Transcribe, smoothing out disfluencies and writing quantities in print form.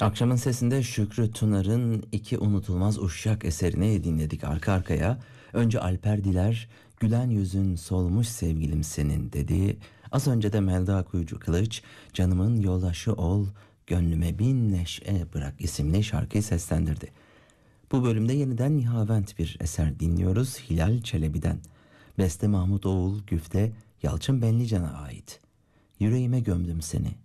Akşamın Sesinde Şükrü Tunar'ın iki unutulmaz uşak eserini dinledik arka arkaya. Önce Alper Diler, "Gülen yüzün solmuş sevgilim senin" dedi. Az önce de Melda Kuyucu Kılıç, "Canımın yoldaşı ol, gönlüme bin neşe bırak" isimli şarkıyı seslendirdi. Bu bölümde yeniden Nihavent bir eser dinliyoruz Hilal Çelebi'den. Beste Mahmut Oğul, güfte Yalçın Benlican'a ait. "Yüreğime gömdüm seni."